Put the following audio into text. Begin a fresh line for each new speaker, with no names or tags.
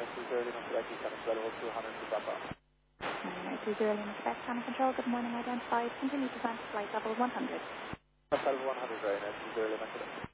20 Lima Quebec, you can available 200 to Papa.
20 Lima Quebec, Channel Control, good morning, identified, continue to flight level 100.
Level 100, very nice, 20 Lima Quebec.